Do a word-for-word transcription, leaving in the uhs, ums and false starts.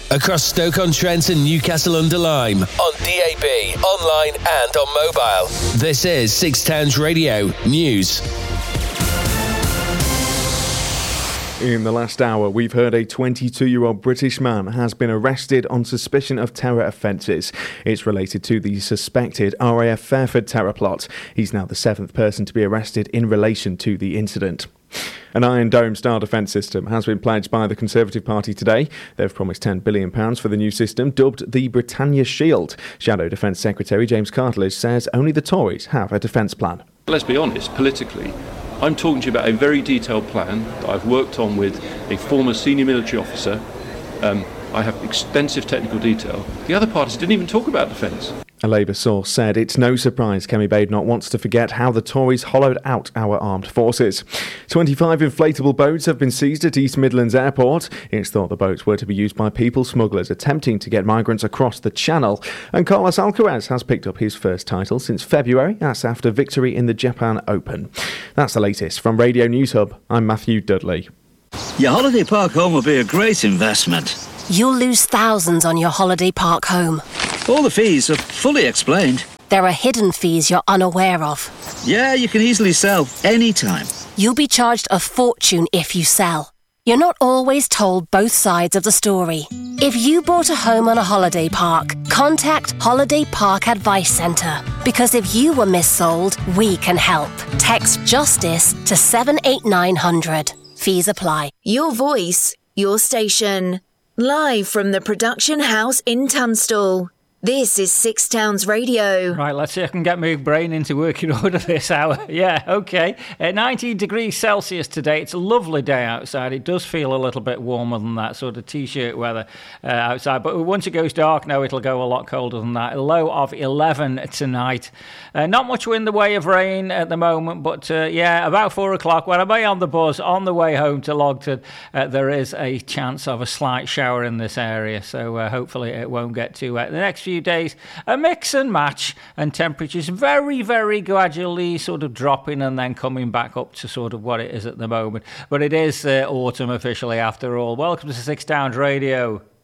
across Stoke-on-Trent and Newcastle-under-Lyme, on D A B, online and on mobile. This is Six Towns Radio News. In the last hour, we've heard a twenty-two-year-old British man has been arrested on suspicion of terror offences. It's related to the suspected R A F Fairford terror plot. He's now the seventh person to be arrested in relation to the incident. An Iron Dome-style defence system has been pledged by the Conservative Party today. They've promised ten billion pounds for the new system, dubbed the Britannia Shield. Shadow Defence Secretary James Cartledge says only the Tories have a defence plan. Let's be honest, politically, I'm talking to you about a very detailed plan that I've worked on with a former senior military officer. Um, I have extensive technical detail. The other parties didn't even talk about defence. A Labour source said it's no surprise Kemi Badenoch wants to forget how the Tories hollowed out our armed forces. twenty-five inflatable boats have been seized at East Midlands Airport. It's thought the boats were to be used by people smugglers attempting to get migrants across the Channel. And Carlos Alcaraz has picked up his first title since February. That's after victory in the Japan Open. That's the latest from Radio News Hub. I'm Matthew Dudley. Your holiday park home will be a great investment. You'll lose thousands on your holiday park home. All the fees are fully explained. There are hidden fees you're unaware of. Yeah, you can easily sell anytime. You'll be charged a fortune if you sell. You're not always told both sides of the story. If you bought a home on a holiday park, contact Holiday Park Advice Centre. Because if you were missold, we can help. Text JUSTICE to seven eight nine hundred. Fees apply. Your voice, your station. Live from the production house in Tunstall. This is Six Towns Radio. Right, let's see if I can get my brain into working order this hour. Yeah, OK. At nineteen degrees Celsius today. It's a lovely day outside. It does feel a little bit warmer than that sort of T-shirt weather uh, outside. But once it goes dark now, it'll go a lot colder than that. A low of eleven tonight. Uh, not much in the way of rain at the moment, but uh, yeah, about four o'clock when I'm on the bus on the way home to Logton, uh, there is a chance of a slight shower in this area. So uh, hopefully it won't get too wet. The next few days, a mix and match, and temperatures very, very gradually sort of dropping and then coming back up to sort of what it is at the moment. But it is uh, autumn officially after all. Welcome to Six Towns Radio.